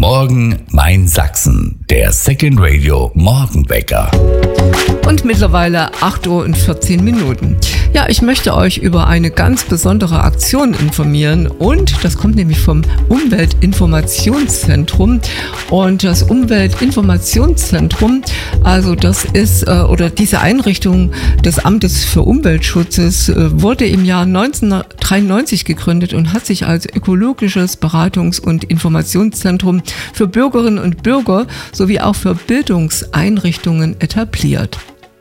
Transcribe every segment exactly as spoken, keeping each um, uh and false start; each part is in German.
Morgen mein Sachsen, der Second Radio Morgenwecker. Und mittlerweile acht Uhr und vierzehn Minuten. Ja, ich möchte euch über eine ganz besondere Aktion informieren und das kommt nämlich vom Umweltinformationszentrum. Und das Umweltinformationszentrum, also das ist, äh, oder diese Einrichtung des Amtes für Umweltschutzes äh, wurde im Jahr neunzehnhundertdreiundneunzig gegründet und hat sich als ökologisches Beratungs- und Informationszentrum für Bürgerinnen und Bürger sowie auch für Bildungseinrichtungen etabliert.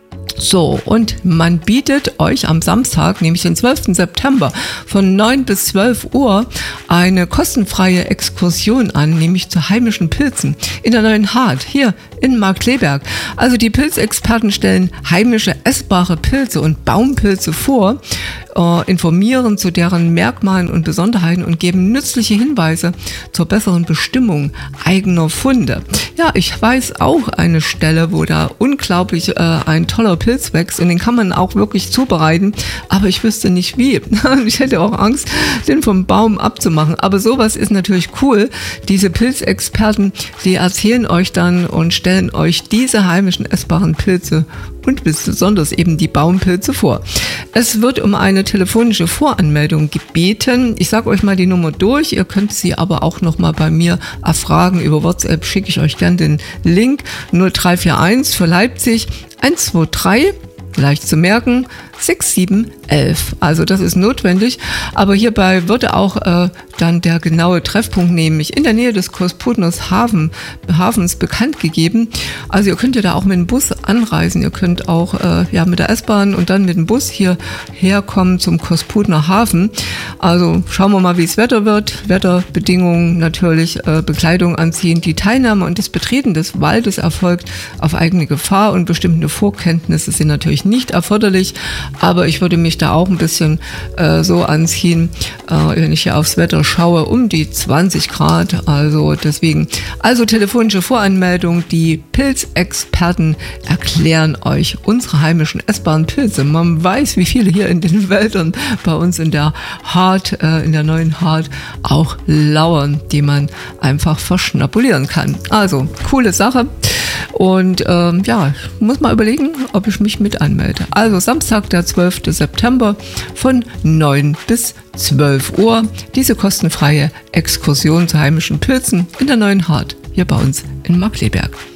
So, und man bietet euch am Samstag, nämlich den zwölften September von neun bis zwölf Uhr eine kostenfreie Exkursion an, nämlich zu heimischen Pilzen in der Neuen Hart, hier in Markkleeberg. Also die Pilzexperten stellen heimische essbare Pilze und Baumpilze vor, äh, informieren zu deren Merkmalen und Besonderheiten und geben nützliche Hinweise zur besseren Bestimmung eigener Funde. Ja, ich weiß auch eine Stelle, wo da unglaublich äh, ein toller Pilz wächst und den kann man auch wirklich zubereiten, aber ich wüsste nicht wie. Ich hätte auch Angst, den vom Baum abzumachen. Aber sowas ist natürlich cool. Diese Pilzexperten, die erzählen euch dann und stellen euch diese heimischen essbaren Pilze und besonders eben die Baumpilze vor. Es wird um eine telefonische Voranmeldung gebeten. Ich sage euch mal die Nummer durch. Ihr könnt sie aber auch noch mal bei mir erfragen. Über WhatsApp schicke ich euch gern den Link. null drei vier eins für Leipzig eins zwei drei, leicht zu merken, sechs sieben elf. Also das ist notwendig, aber hierbei würde auch äh, dann der genaue Treffpunkt, nämlich in der Nähe des Kosputners Hafen, Hafens bekannt gegeben. Also ihr könnt ja da auch mit dem Bus anreisen, ihr könnt auch äh, ja, mit der S-Bahn und dann mit dem Bus hierher kommen zum Kosputner Hafen. Also schauen wir mal, wie es Wetter wird. Wetterbedingungen natürlich, äh, Bekleidung anziehen. Die Teilnahme und das Betreten des Waldes erfolgt auf eigene Gefahr und bestimmte Vorkenntnisse sind natürlich nicht erforderlich. Aber ich würde mich da auch ein bisschen äh, so anziehen, äh, wenn ich hier aufs Wetter schaue, um die zwanzig Grad. Also deswegen, also telefonische Voranmeldung. Die Pilzexperten erklären euch unsere heimischen essbaren Pilze. Man weiß, wie viele hier in den Wäldern bei uns in der Hart, äh, in der Neuen Hart auch lauern, die man einfach verschnabulieren kann. Also, coole Sache. Und ähm, ja, muss mal überlegen, ob ich mich mit anmelde. Also Samstag, der zwölften September von neun bis zwölf Uhr. Diese kostenfreie Exkursion zu heimischen Pilzen in der Neuen Hart, hier bei uns in Markkleeberg.